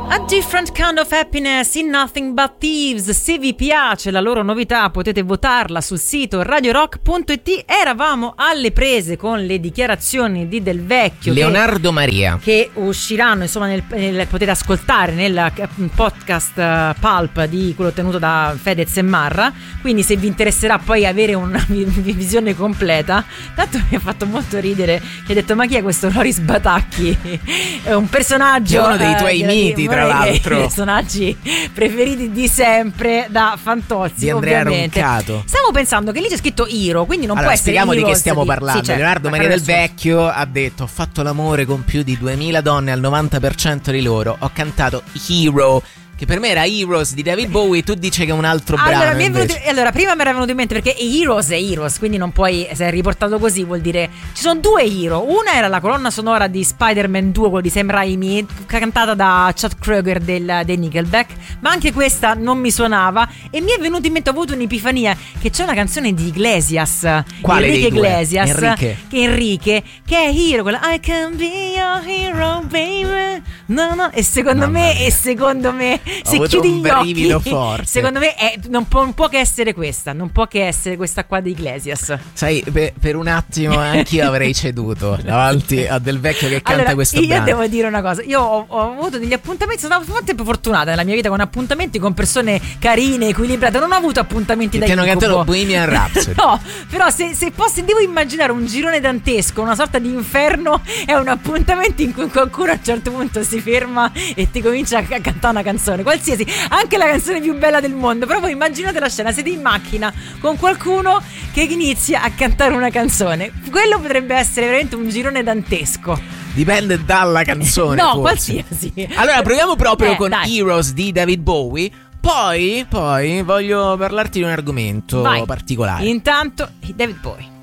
A Different Kind of Happiness in Nothing But Thieves. Se vi piace la loro novità potete votarla sul sito radiorock.it. Eravamo alle prese con le dichiarazioni di Del Vecchio, Leonardo Maria, che usciranno insomma potete ascoltare nel podcast Pulp di quello tenuto da Fedez e Marra. Quindi se vi interesserà poi avere una visione completa. Tanto mi ha fatto molto ridere che ha detto: ma chi è questo Loris Batacchi? È un personaggio, è uno dei tuoi miti, tra l'altro, i personaggi preferiti di sempre da Fantozzi, di Andrea ovviamente. Roncato. Stavo pensando che lì c'è scritto Hero, quindi non allora, può essere spieghiamo di che Heroes stiamo parlando. Sì, certo, Leonardo Maria Del Vecchio ha detto: ho fatto l'amore con più di 2000 donne, al 90% di loro ho cantato Hero, che per me era Heroes di David Bowie. Tu dici che è un altro brano. Allora, prima mi era venuto in mente, perché Heroes è Heroes, quindi non puoi, se è riportato così vuol dire ci sono due Hero. Una era la colonna sonora di Spider-Man 2, quello di Sam Raimi, cantata da Chad Kroeger dei Nickelback, ma anche questa non mi suonava e mi è venuto in mente, ho avuto un'epifania, che c'è una canzone di Iglesias. Quale Enrique dei due? Iglesias, Enrique, che è Hero, quella I can be your hero baby. No, e secondo me se chiudi gli occhi, forte. secondo me non può che essere questa. Non può che essere questa qua di Iglesias. Sai, per un attimo anch'io avrei ceduto davanti a Del Vecchio che canta questo brano. Io devo dire una cosa: io ho avuto degli appuntamenti, sono stata molto fortunata nella mia vita con appuntamenti con persone carine, equilibrate. Non ho avuto appuntamenti da incubo. Ti hanno cantato Bohemian Rhapsody. No, però se devo immaginare un girone dantesco, una sorta di inferno, è un appuntamento in cui qualcuno a un certo punto si ferma e ti comincia a cantare una canzone, qualsiasi, anche la canzone più bella del mondo. Però voi immaginate la scena: siete in macchina con qualcuno che inizia a cantare una canzone. Quello potrebbe essere veramente un girone dantesco. Dipende dalla canzone. No, forse. qualsiasi. Allora proviamo proprio con dai. Heroes di David Bowie. Poi voglio parlarti di un argomento particolare. Intanto David Bowie.